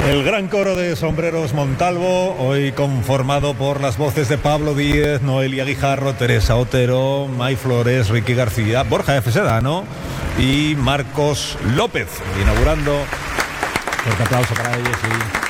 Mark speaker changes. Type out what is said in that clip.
Speaker 1: El gran coro de Sombreros Montalvo, hoy conformado por las voces de Pablo Díez, Noelia Guijarro, Teresa Otero, May Flores, Ricky García, Borja F. Sedano y Marcos López, inaugurando. Fuerte aplauso para ellos.